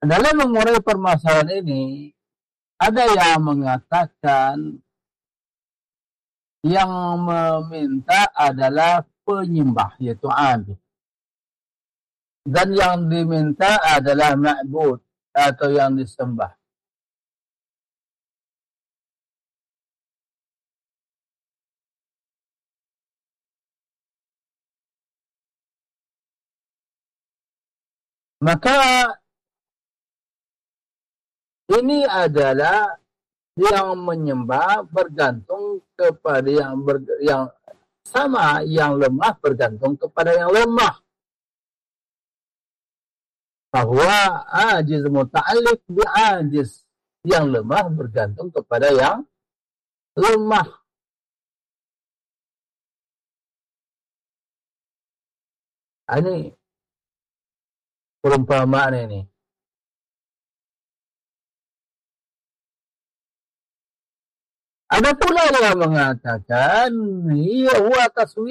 Dalam mengurai permasalahan ini, ada yang mengatakan yang meminta adalah penyembah, yaitu abid. Dan yang diminta adalah ma'bud, atau yang disembah. Maka ini adalah yang menyembah bergantung kepada yang sama, yang lemah bergantung kepada yang lemah. Bahwa ajiz muta'alliq bi'ajiz, yang lemah bergantung kepada yang lemah. Ini perumpamaan ini. Ada pula yang mengatakan, iya, huwa taswiyah